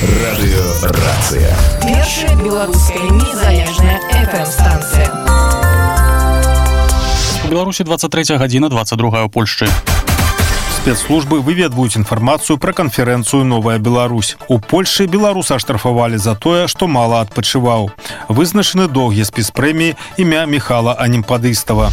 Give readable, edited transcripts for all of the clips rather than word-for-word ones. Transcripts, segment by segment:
Радыёрацыя. Першая беларуская незалежная FM-станцыя. У Беларусі 23 гадзіна, 22 ў Польшчы. Спецслужбы выведваюць інфармацыю пра канферэнцыю «Новая Беларусь». У Польшчы беларуса аштрафавалі за тое, што мала адпачываў. Вызначаны доўгі спіс прэміі імя Михала Анімпадыстава.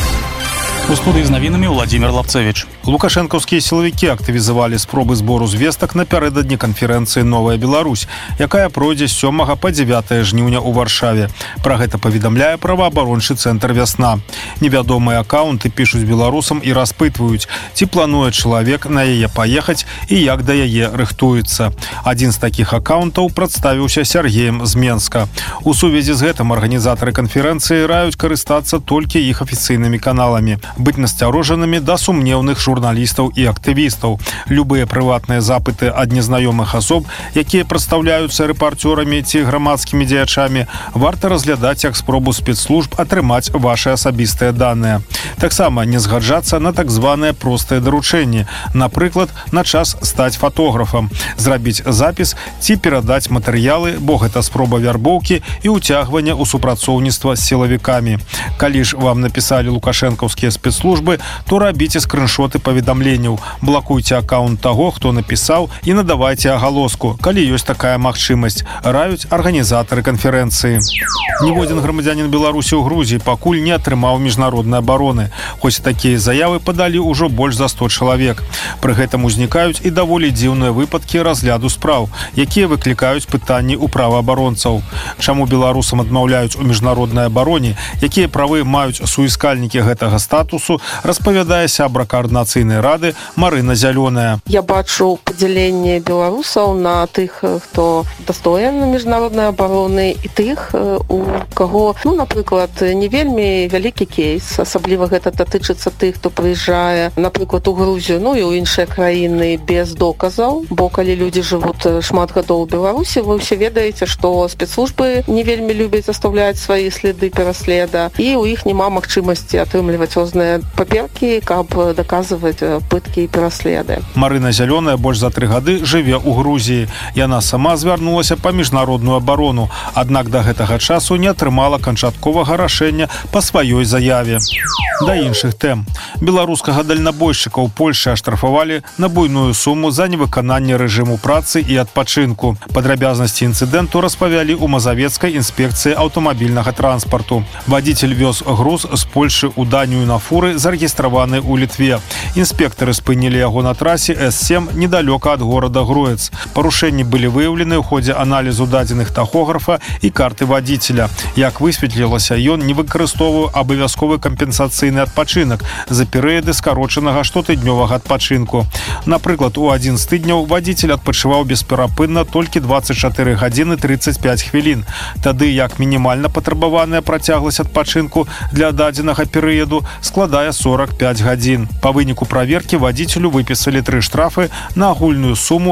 У студыі з навінамі Владзімир Лапцевіч. Лукашэнкаўскія сілавікі актывізавалі спробы збору звестак напярэдадні канферэнцыі «Новая Беларусь», якая пройдзе з 7 па 9 жніўня ў Варшаве. Пра гэта паведамляе праваабарончы цэнтр «Вясна». Невядомыя акаунты пішуць беларусам і распытваюць, ці плануе чалавек на яе паехаць і як да яе рыхтуецца. Адзін з такіх акаунтаў прадставіўся Сергеем з Менска. У сувязі з гэтым арганізатары канферэнцыі раюць карыстацца толькі іх афіцыйнымі каналамі, быць насцярожанымі да сумнеўных журналістаў і актывістаў. Любыя прыватныя запыты ад незнаёмых асоб, якія прадстаўляюцца рэпарцёрамі ці грамадскімі дзеячамі, варта разглядаць як спробу спецслужб атрымаць ваши асабістыя даныя. Таксама не згаджацца на так званае простае даручэнне, напрыклад, на час стаць фатографам, зрабіць запіс ці перадаць матэрыялы, бо гэта спроба вярбоўкі і ўцягвання ў супрацоўніцтва з сілавікамі. Калі ж вам напісалі лукашэнкаўскія спецслужбы, то рабіце скриншоты паведамленняў, блакуйце аккаунт таго, хто напісаў, і надавайце агалоску, калі ёсць такая магчымасць, раюць арганізатары канферэнцыі. Ніводзін грамадзянін Беларусі ў Грузіі пакуль не атрымаў міжнароднай абароны, хоць такія заявы падалі ўжо больш за 100 чалавек. Пры гэтым узнікаюць і даволі дзіўныя выпадкі разгляду спраў, якія выклікаюць пытанні ў праваабаронцаў. Чаму беларусам адмаўляюць у міжнароднай абароне, якія правы маюць суіскальнікі гэтага статусу, распавядае сябра координацыйнай рады Марына Зялёная. Я бачу падзяленне беларусаў на тых, хто дастоен міжнароднай абароны, і тых, у каго, напрыклад, не вельмі вялікі кейс, асабліва гэта датычыцца тых, хто прыязджае, напрыклад, у Грузію, і ў іншыя краіны без доказаў, бо калі людзі жывуць шмат гадоў у Беларусі, вы ўсе ведаеце, што спецслужбы не вельмі любяць заставляць свае следы пераследа, і ў іх няма магчымасці атрымліваць розныя паперкі, каб даказваць пыткі і пераследы. Марына Зялёная больш за 3 гады жыве ў Грузіі. Яна сама звярнулася па міжнародную абарону, аднак да гэтага часу не атрымала канчатковага рашэння па сваёй заяве. Да іншых тэм. Беларускага дальнабойшчыка ў Польшчы аштрафавалі на буйную суму за невыкананне рэжыму працы і адпачынку. Падрабязнасці інцыдэнту распавялі ў Мазавецкай інспекцыі аўтамабільнага транспарту. Вадзіцель вёз груз з Польшчы ў Данію на фуры, зарэгістраваны ў Літве. Інспектары спынілі яго на трасе С7 недалёка ад горада Гроец. Парушэнні былі выяўлены ў ходзе аналізу дадзеных тахографа і карты вадзіцеля. Як высветлілася, ён не выкарыстоўваў абавязковы кампенсацыйны адпачынак за перыяды скарочанага штотыднёвага адпачынку. Напрыклад, у адзін з тыдняў вадзіцель адпачываў бесперапынна толькі 24 гадзіны 35 хвілін. Тады як мінімальна патрабаваная працягласць адпачынку для дадзенага перыяду складае 45 гадзін. Па выніку праверкі вадзіцелю выпісалі 3 штрафы на агульную суму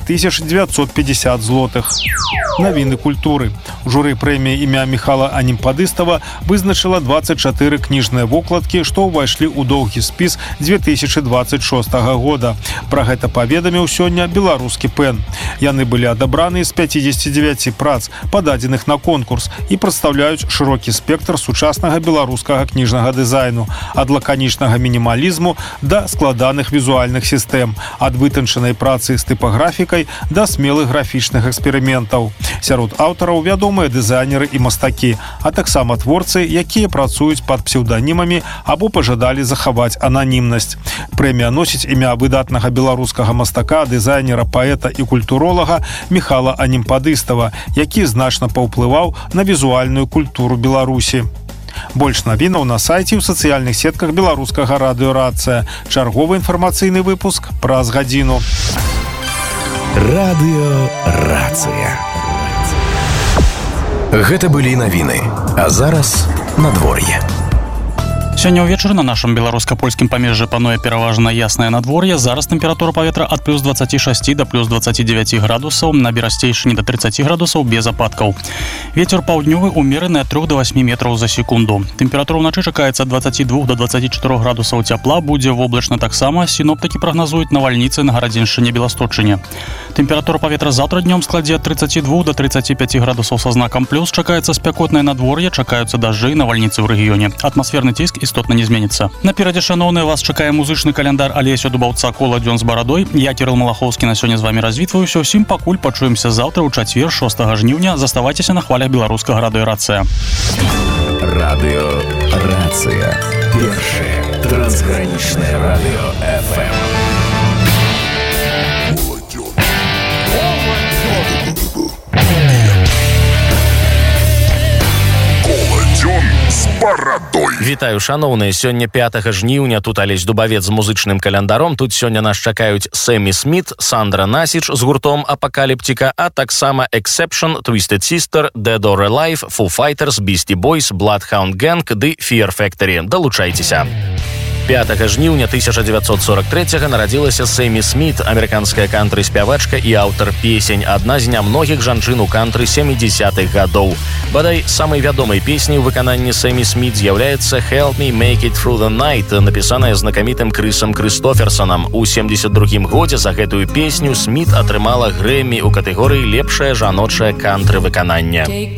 5950 злотых. Навіны культуры. Журы прэміі імя Михала Анімпадыстава вызначыла 24 кніжныя вокладкі, што ўвайшлі ў доўгі спіс 2026 года. Пра гэта паведаміў сёння беларускі ПЭН. Яны былі адабраны з 59 прац, пададзеных на конкурс, і прадстаўляюць шырокі спектр сучаснага беларускага кніжнага дызайну, ад лаканічнага мінімалізму да складаных візуальных сістэм, ад вытанчанай працы з тыпаграфікай да смелых графічных эксперыментаў. Сярод аўтараў вядомыя дызайнеры і мастакі, а таксама творцы, якія працуюць пад псеўданімамі або пажадалі захаваць ананімнасць. Прэмія носіць імя выдатнага беларускага мастака, дызайнера, паэта і культуролага Михала Анімпадыстава, які значна паўплываў на візуальную культуру Беларусі. Больш навінаў на сайце і ў сацыяльных сетках беларускага радыёрацыя. Чарговы інфармацыйны выпуск праз гадзіну. Радыёрацыя. Гэта былі навіны. А зараз надвор'е. Сёння ўвечары на нашым беларуска-польскім памежжы пануе пераважна яснае надвор'е. Зараз тэмпература паветра ад плюс 26 да плюс 29 градусаў, на берасцейшыні да 30 градусаў без ападкаў. Вецер паўднёвы умераны ад 3 до 8 метраў за секунду. Тэмпература ўначы чакаецца ад 22 до 24 градусаў цяпла, будзе воблачна таксама. Сіноптыкі прагназуюць навальніцы на Гарадзеншчыне, Беласточчыне. Тэмпература паветра заўтра днём складзе ад 32 до 35 градусаў са знакам плюс. Чакаецца спякотнае надвор'е, чакаюцца дажджы і навальніцы ў рэгіёне. Атмасферны ціск істотна не зменіцца. Наперадзе, шаноўныя, вас чакае музычны каляндар Алеся Дубаўца «Кола дзён з барадой». Я, Кірыл Малахоўскі, на сёння з вамі развітваюся. Усім пакуль пачуемся заўтра ў чацвер 6 жніўня. Заставайцеся на хвалях беларускага радыёрацыя. Радиорация. Первое трансграничное радио ФМ. Вітаю, шаноўныя. Сёння 5 жніўня. Тут Алесь Дубавец з музычным календаром. Тут сёння нас чакаюць Сэмі Сміт, Сандра Насіч з гуртом Апакаліптика, а таксама Exception, Twisted Sister, Dead or Alive, Foo Fighters, Beastie Boys, Bloodhound Gang ды Fear Factory. Далучайцеся. 5 жніўня 1943-го нарадзілася Сэмі Сміт, амерыканская кантры-спявачка і аўтар песень, адна з нямногіх жанчын у кантры 70-х гадоў. Бадай, самай вядомай песняй у выкананні Сэмі Сміт з'яўляецца «Help Me Make It Through the Night», напісаная знакамітым Крысам Крыстоферсонам. У 72-м годзе за гэтую песню Сміт атрымала Грэмі ў катэгорыі «Лепшае жаночае кантры-выкананне».